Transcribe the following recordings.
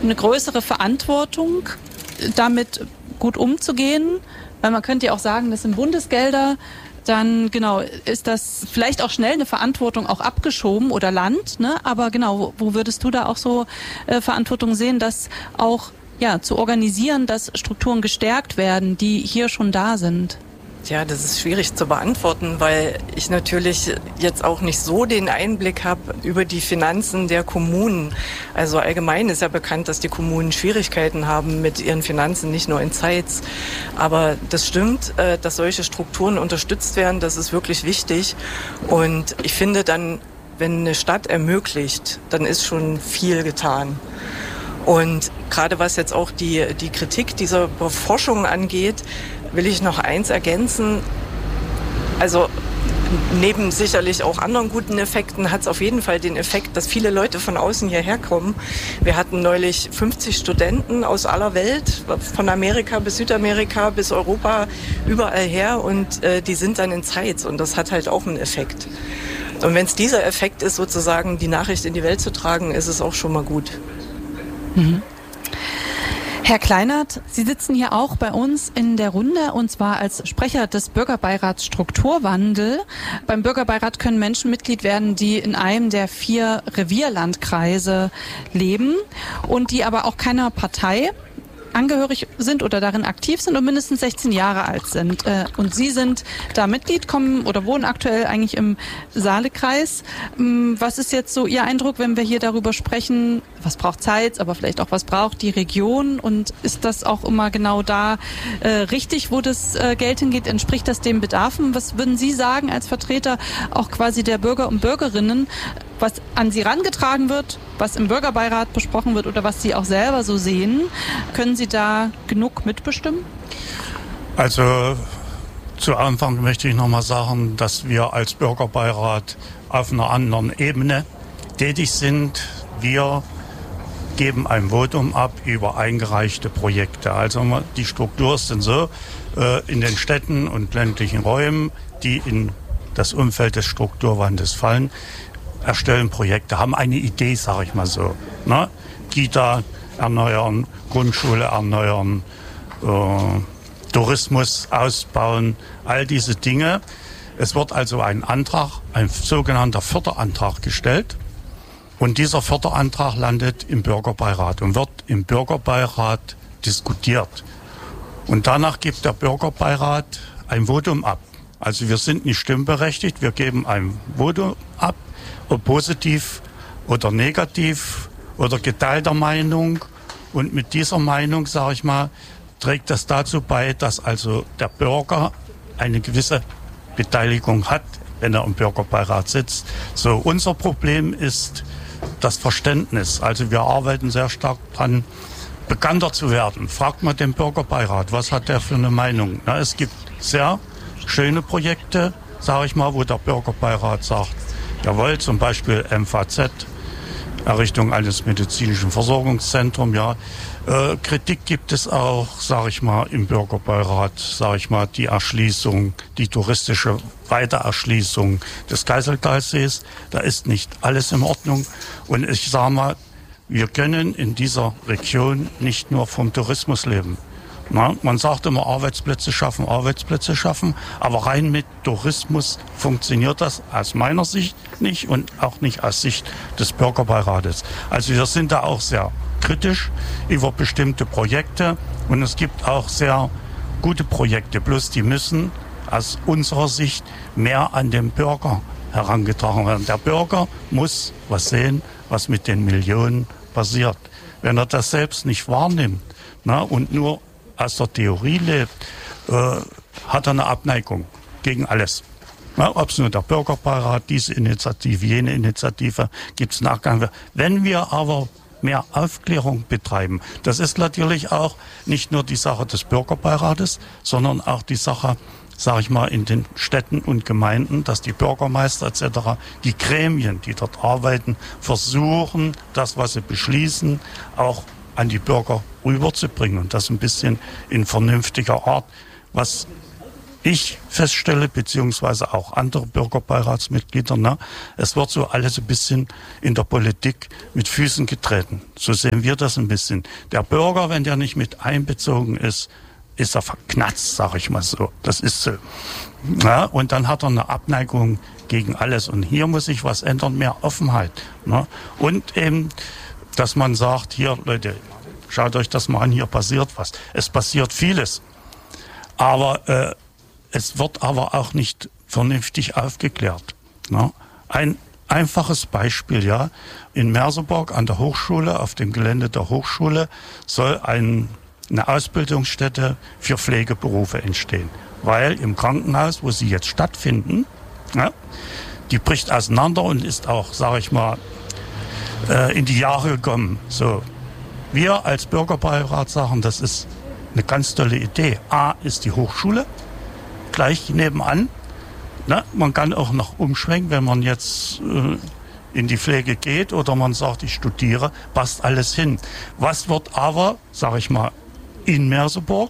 eine größere Verantwortung, damit gut umzugehen? Weil man könnte ja auch sagen, das sind Bundesgelder, dann genau ist das vielleicht auch schnell eine Verantwortung auch abgeschoben oder Land, ne? Aber genau, wo würdest du da auch so Verantwortung sehen, dass auch zu organisieren, dass Strukturen gestärkt werden, die hier schon da sind? Ja, das ist schwierig zu beantworten, weil ich natürlich jetzt auch nicht so den Einblick habe über die Finanzen der Kommunen. Also allgemein ist ja bekannt, dass die Kommunen Schwierigkeiten haben mit ihren Finanzen, nicht nur in Zeitz. Aber das stimmt, dass solche Strukturen unterstützt werden, das ist wirklich wichtig. Und ich finde dann, wenn eine Stadt ermöglicht, dann ist schon viel getan. Und gerade was jetzt auch die Kritik dieser Forschung angeht, will ich noch eins ergänzen. Also neben sicherlich auch anderen guten Effekten hat es auf jeden Fall den Effekt, dass viele Leute von außen hierher kommen. Wir hatten neulich 50 Studenten aus aller Welt, von Amerika bis Südamerika bis Europa, überall her, und die sind dann in Zeitz, und das hat halt auch einen Effekt. Und wenn es dieser Effekt ist, sozusagen die Nachricht in die Welt zu tragen, ist es auch schon mal gut. Mhm. Herr Kleinert, Sie sitzen hier auch bei uns in der Runde, und zwar als Sprecher des Bürgerbeirats Strukturwandel. Beim Bürgerbeirat können Menschen Mitglied werden, die in einem der 4 Revierlandkreise leben und die aber auch keiner Partei angehörig sind oder darin aktiv sind und mindestens 16 Jahre alt sind. Und Sie sind da Mitglied, kommen oder wohnen aktuell eigentlich im Saalekreis. Was ist jetzt so Ihr Eindruck, wenn wir hier darüber sprechen, was braucht Zeitz, aber vielleicht auch was braucht die Region, und ist das auch immer genau da richtig, wo das Geld hingeht? Entspricht das den Bedarfen? Was würden Sie sagen als Vertreter auch quasi der Bürger und Bürgerinnen, was an Sie rangetragen wird, was im Bürgerbeirat besprochen wird oder was Sie auch selber so sehen? Können Sie da genug mitbestimmen? Also zu Anfang möchte ich nochmal sagen, dass wir als Bürgerbeirat auf einer anderen Ebene tätig sind. Wir geben ein Votum ab über eingereichte Projekte. Also die Struktur ist dann so, in den Städten und ländlichen Räumen, die in das Umfeld des Strukturwandels fallen, erstellen Projekte, haben eine Idee, sage ich mal so. Ne? Kita erneuern, Grundschule erneuern, Tourismus ausbauen, all diese Dinge. Es wird also ein Antrag, ein sogenannter Förderantrag gestellt, und dieser Förderantrag landet im Bürgerbeirat und wird im Bürgerbeirat diskutiert. Und danach gibt der Bürgerbeirat ein Votum ab. Also wir sind nicht stimmberechtigt, wir geben ein Votum ab, ob positiv oder negativ oder geteilter Meinung. Und mit dieser Meinung, sage ich mal, trägt das dazu bei, dass also der Bürger eine gewisse Beteiligung hat, wenn er im Bürgerbeirat sitzt. So, unser Problem ist das Verständnis. Also wir arbeiten sehr stark dran, bekannter zu werden. Fragt mal den Bürgerbeirat, was hat der für eine Meinung? Na, es gibt sehr schöne Projekte, sage ich mal, wo der Bürgerbeirat sagt, jawohl, zum Beispiel MVZ, Errichtung eines medizinischen Versorgungszentrums, ja. Kritik gibt es auch, sage ich mal, im Bürgerbeirat, sage ich mal, die Erschließung, die touristische Weitererschließung des Geiseltalsees. Da ist nicht alles in Ordnung. Und ich sage mal, wir können in dieser Region nicht nur vom Tourismus leben. Na, man sagt immer Arbeitsplätze schaffen, aber rein mit Tourismus funktioniert das aus meiner Sicht nicht und auch nicht aus Sicht des Bürgerbeirates. Also wir sind da auch sehr kritisch über bestimmte Projekte, und es gibt auch sehr gute Projekte, bloß die müssen aus unserer Sicht mehr an den Bürger herangetragen werden. Der Bürger muss was sehen, was mit den Millionen passiert. Wenn er das selbst nicht wahrnimmt, und nur aus der Theorie lebt, hat er eine Abneigung gegen alles. Ob es nur der Bürgerbeirat, diese Initiative, jene Initiative, gibt es Nachgang. Wenn wir aber mehr Aufklärung betreiben, das ist natürlich auch nicht nur die Sache des Bürgerbeirates, sondern auch die Sache, sage ich mal, in den Städten und Gemeinden, dass die Bürgermeister etc., die Gremien, die dort arbeiten, versuchen, das, was sie beschließen, auch an die Bürger rüberzubringen, und das ein bisschen in vernünftiger Art. Was ich feststelle, beziehungsweise auch andere Bürgerbeiratsmitglieder, ne, es wird so alles ein bisschen in der Politik mit Füßen getreten. So sehen wir das ein bisschen. Der Bürger, wenn der nicht mit einbezogen ist er verknatzt, sag ich mal so. Das ist so. Ja, und dann hat er eine Abneigung gegen alles. Und hier muss sich was ändern, mehr Offenheit. Ne? Und eben, dass man sagt, hier, Leute, schaut euch das mal an, hier passiert was. Es passiert vieles. Aber es wird aber auch nicht vernünftig aufgeklärt. Ne? Ein einfaches Beispiel, ja. In Merseburg an der Hochschule, auf dem Gelände der Hochschule, soll eine Ausbildungsstätte für Pflegeberufe entstehen. Weil im Krankenhaus, wo sie jetzt stattfinden, ja, die bricht auseinander und ist auch, sage ich mal, in die Jahre gekommen. So, wir als Bürgerbeirat sagen, das ist eine ganz tolle Idee. A ist die Hochschule, gleich nebenan. Na, man kann auch noch umschwenken, wenn man jetzt in die Pflege geht oder man sagt, ich studiere, passt alles hin. Was wird aber, sage ich mal, in Merseburg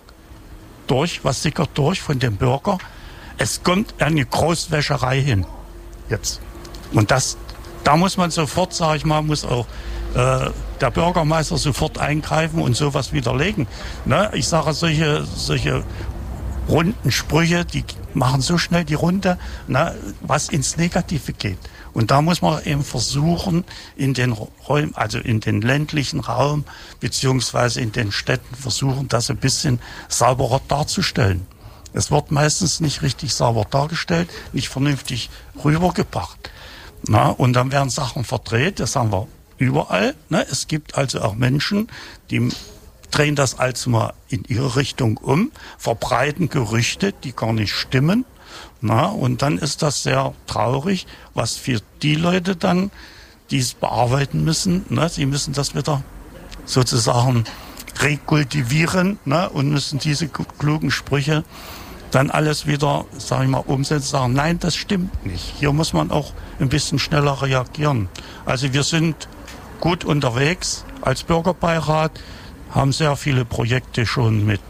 was sickert durch von dem Bürger? Es kommt eine Großwäscherei hin. Jetzt. Und da muss man sofort, sage ich mal, muss auch der Bürgermeister sofort eingreifen und sowas widerlegen. Ne? Ich sage, solche runden Sprüche, die machen so schnell die Runde, ne, was ins Negative geht. Und da muss man eben versuchen, in den Räumen, also in den ländlichen Raum, beziehungsweise in den Städten versuchen, das ein bisschen sauberer darzustellen. Es wird meistens nicht richtig sauber dargestellt, nicht vernünftig rübergebracht. Na, und dann werden Sachen verdreht, das haben wir überall. Ne? Es gibt also auch Menschen, die drehen das also mal in ihre Richtung um, verbreiten Gerüchte, die gar nicht stimmen. Na, und dann ist das sehr traurig, was für die Leute dann, die es bearbeiten müssen, ne, sie müssen das wieder sozusagen rekultivieren, ne, und müssen diese klugen Sprüche dann alles wieder, sage ich mal, umsetzen, sagen, nein, das stimmt nicht. Hier muss man auch ein bisschen schneller reagieren. Also wir sind gut unterwegs als Bürgerbeirat, haben sehr viele Projekte schon mit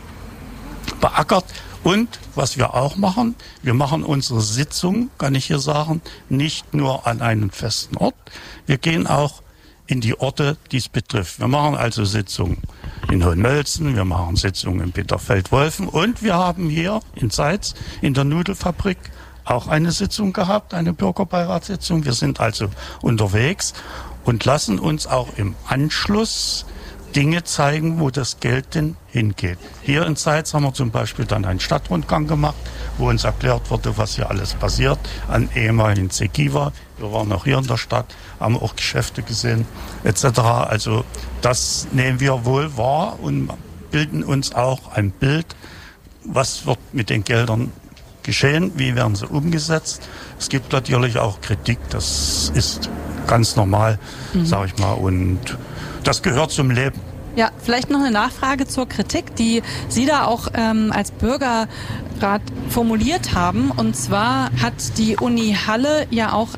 beackert. Und was wir auch machen, wir machen unsere Sitzung, kann ich hier sagen, nicht nur an einem festen Ort. Wir gehen auch in die Orte, die es betrifft. Wir machen also Sitzungen in Hohenmölzen, wir machen Sitzungen in Bitterfeld-Wolfen und wir haben hier in Zeitz in der Nudelfabrik auch eine Sitzung gehabt, eine Bürgerbeiratssitzung. Wir sind also unterwegs und lassen uns auch im Anschluss Dinge zeigen, wo das Geld denn hingeht. Hier in Zeitz haben wir zum Beispiel dann einen Stadtrundgang gemacht, wo uns erklärt wurde, was hier alles passiert, an ehemaligen Zegiva. Wir waren auch hier in der Stadt, haben auch Geschäfte gesehen, etc. Also das nehmen wir wohl wahr und bilden uns auch ein Bild, was wird mit den Geldern geschehen, wie werden sie umgesetzt. Es gibt natürlich auch Kritik, das ist ganz normal, sage ich mal, und das gehört zum Leben. Ja, vielleicht noch eine Nachfrage zur Kritik, die Sie da auch als Bürgerrat formuliert haben. Und zwar hat die Uni Halle ja auch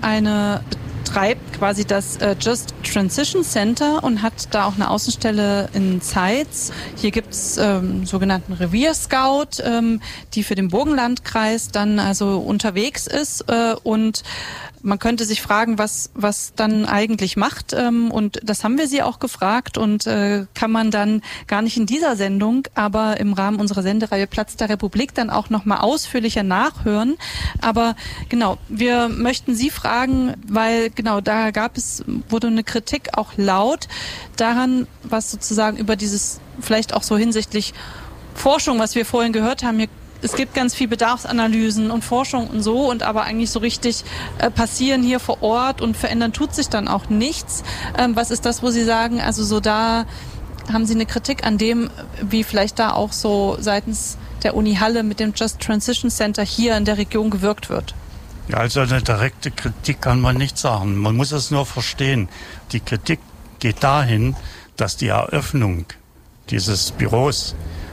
betreibt quasi das Just Transition Center und hat da auch eine Außenstelle in Zeitz. Hier gibt's sogenannten Revierscout, die für den Burgenlandkreis dann also unterwegs ist und man könnte sich fragen, was dann eigentlich macht, und das haben wir sie auch gefragt und kann man dann gar nicht in dieser Sendung, aber im Rahmen unserer Sendereihe Platz der Republik dann auch nochmal ausführlicher nachhören. Aber genau, wir möchten Sie fragen, weil genau da wurde eine Kritik auch laut daran, was sozusagen über dieses vielleicht auch so hinsichtlich Forschung, was wir vorhin gehört haben, es gibt ganz viel Bedarfsanalysen und Forschung und so, und aber eigentlich so richtig passieren hier vor Ort und verändern tut sich dann auch nichts. Was ist das, wo Sie sagen, also so da haben Sie eine Kritik an dem, wie vielleicht da auch so seitens der Uni Halle mit dem Just Transition Center hier in der Region gewirkt wird? Ja, also eine direkte Kritik kann man nicht sagen. Man muss es nur verstehen. Die Kritik geht dahin, dass die Eröffnung dieses Büros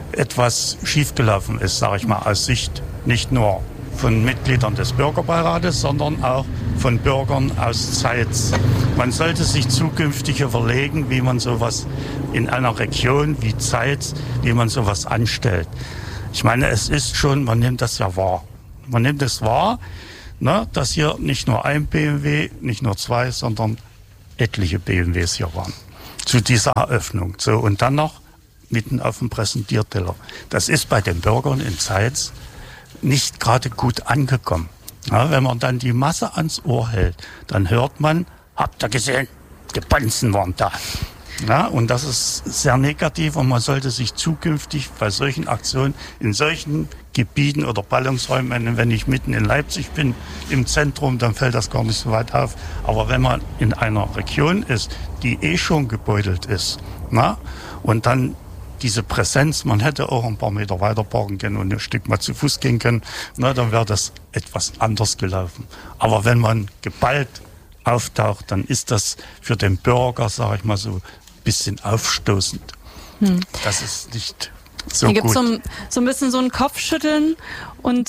etwas schiefgelaufen ist, sage ich mal, aus Sicht nicht nur von Mitgliedern des Bürgerbeirates, sondern auch von Bürgern aus Zeitz. Man sollte sich zukünftig überlegen, wie man sowas in einer Region wie Zeitz, wie man sowas anstellt. Ich meine, es ist schon, man nimmt das ja wahr. Man nimmt es wahr, ne, dass hier nicht nur ein BMW, nicht nur zwei, sondern etliche BMWs hier waren. Zu dieser Eröffnung. So, und dann noch mitten auf dem Präsentierteller. Das ist bei den Bürgern in Zeitz nicht gerade gut angekommen. Ja, wenn man dann die Masse ans Ohr hält, dann hört man, habt ihr gesehen, die Bonzen waren da. Ja, und das ist sehr negativ und man sollte sich zukünftig bei solchen Aktionen in solchen Gebieten oder Ballungsräumen, wenn ich mitten in Leipzig bin, im Zentrum, dann fällt das gar nicht so weit auf. Aber wenn man in einer Region ist, die schon gebeutelt ist, na, und dann diese Präsenz, man hätte auch ein paar Meter weiter parken können und ein Stück mal zu Fuß gehen können, na, dann wäre das etwas anders gelaufen. Aber wenn man geballt auftaucht, dann ist das für den Bürger, sage ich mal so, ein bisschen aufstoßend. Das ist nicht so Hier gut. Hier gibt es so ein bisschen so ein Kopfschütteln und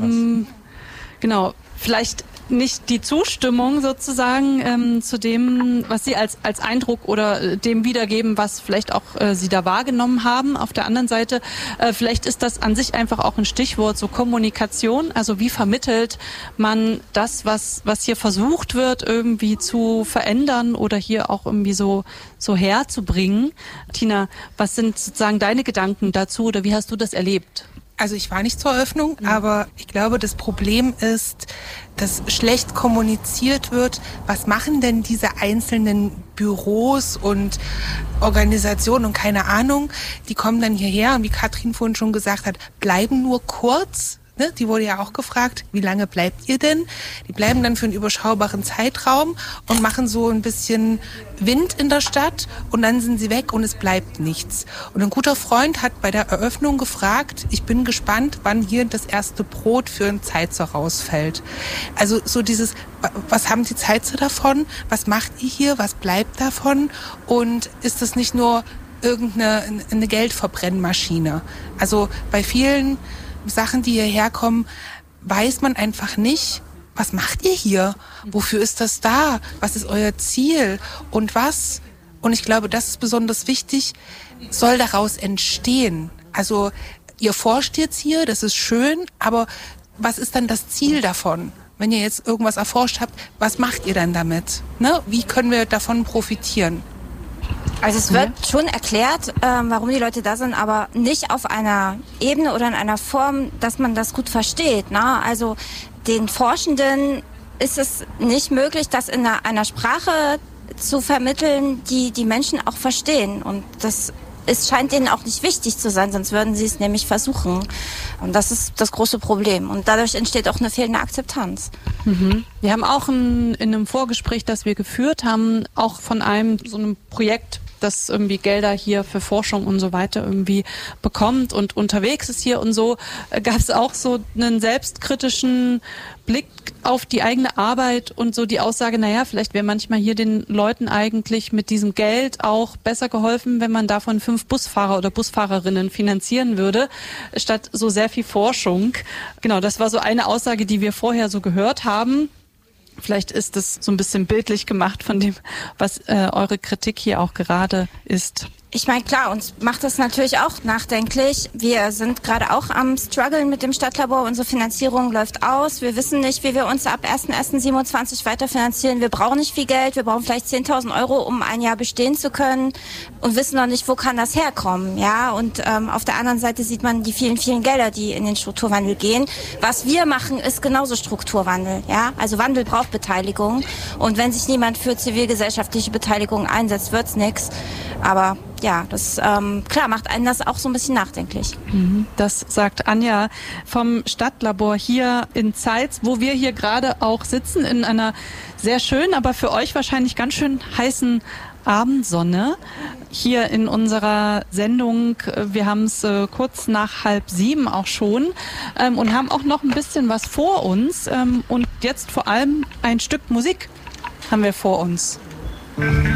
genau, vielleicht nicht die Zustimmung sozusagen zu dem, was Sie als Eindruck oder dem wiedergeben, was vielleicht auch Sie da wahrgenommen haben. Auf der anderen Seite, vielleicht ist das an sich einfach auch ein Stichwort, so Kommunikation. Also wie vermittelt man das, was hier versucht wird, irgendwie zu verändern oder hier auch irgendwie so herzubringen? Tina, was sind sozusagen deine Gedanken dazu oder wie hast du das erlebt? Also ich war nicht zur Eröffnung, aber ich glaube, das Problem ist, dass schlecht kommuniziert wird, was machen denn diese einzelnen Büros und Organisationen und keine Ahnung, die kommen dann hierher und wie Katrin vorhin schon gesagt hat, bleiben nur kurz. Ne? Die wurde ja auch gefragt, wie lange bleibt ihr denn? Die bleiben dann für einen überschaubaren Zeitraum und machen so ein bisschen Wind in der Stadt und dann sind sie weg und es bleibt nichts. Und ein guter Freund hat bei der Eröffnung gefragt, ich bin gespannt, wann hier das erste Brot für einen Zeitzer rausfällt. Also so dieses, was haben die Zeitzer davon? Was macht ihr hier? Was bleibt davon? Und ist das nicht nur irgendeine Geldverbrennmaschine? Also bei vielen Sachen, die hierher kommen, weiß man einfach nicht, was macht ihr hier? Wofür ist das da? Was ist euer Ziel? Und was? Und ich glaube, das ist besonders wichtig, soll daraus entstehen. Also ihr forscht jetzt hier, das ist schön, aber was ist dann das Ziel davon? Wenn ihr jetzt irgendwas erforscht habt, was macht ihr dann damit? Ne? Wie können wir davon profitieren? Also es wird schon erklärt, warum die Leute da sind, aber nicht auf einer Ebene oder in einer Form, dass man das gut versteht. Ne? Also den Forschenden ist es nicht möglich, das in einer Sprache zu vermitteln, die die Menschen auch verstehen. Und das scheint denen auch nicht wichtig zu sein, sonst würden sie es nämlich versuchen. Und das ist das große Problem. Und dadurch entsteht auch eine fehlende Akzeptanz. Wir haben auch in einem Vorgespräch, das wir geführt haben, auch von so einem Projekt, das irgendwie Gelder hier für Forschung und so weiter irgendwie bekommt und unterwegs ist hier und so, gab es auch so einen selbstkritischen Blick auf die eigene Arbeit und so die Aussage, naja, vielleicht wäre manchmal hier den Leuten eigentlich mit diesem Geld auch besser geholfen, wenn man davon 5 Busfahrer oder Busfahrerinnen finanzieren würde, statt so sehr viel Forschung. Genau, das war so eine Aussage, die wir vorher so gehört haben. Vielleicht ist es so ein bisschen bildlich gemacht von dem, was eure Kritik hier auch gerade ist. Ich meine, klar, uns macht das natürlich auch nachdenklich. Wir sind gerade auch am Struggeln mit dem Stadtlabor. Unsere Finanzierung läuft aus. Wir wissen nicht, wie wir uns ab 1.1.27 weiterfinanzieren. Wir brauchen nicht viel Geld. Wir brauchen vielleicht 10.000 Euro, um ein Jahr bestehen zu können und wissen noch nicht, wo kann das herkommen. Ja, und auf der anderen Seite sieht man die vielen, vielen Gelder, die in den Strukturwandel gehen. Was wir machen, ist genauso Strukturwandel. Ja, also Wandel braucht Beteiligung. Und wenn sich niemand für zivilgesellschaftliche Beteiligung einsetzt, wird's nix. Aber ja, das klar macht einen das auch so ein bisschen nachdenklich. Das sagt Anja vom Stadtlabor hier in Zeitz, wo wir hier gerade auch sitzen in einer sehr schönen, aber für euch wahrscheinlich ganz schön heißen Abendsonne. Hier in unserer Sendung, wir haben es kurz nach 6:30 auch schon und haben auch noch ein bisschen was vor uns und jetzt vor allem ein Stück Musik haben wir vor uns.